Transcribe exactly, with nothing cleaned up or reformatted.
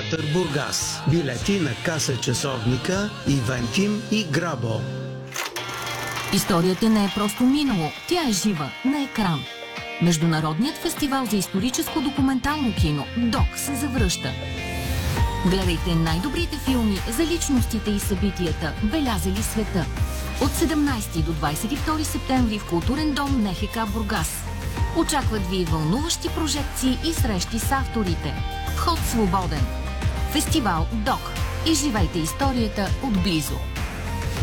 Театър Бургас. Билети на каса часовника, Ивентим и Грабо. Историята не е просто минало, тя е жива на екран. Международният фестивал за историческо документално кино ДОК се завръща. Гледайте най-добрите филми за личностите и събитията, белязали света. От седемнайсети до двайсет и втори септември в Културен дом НХК Бургас. Очакват ви вълнуващи прожекции и срещи с авторите. Вход свободен. Фестивал ДОК. Изживайте историята отблизо.